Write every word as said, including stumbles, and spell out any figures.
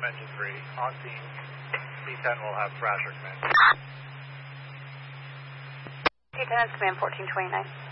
engine three. On scene, B ten will have thrasher command. B ten is command fourteen twenty-nine.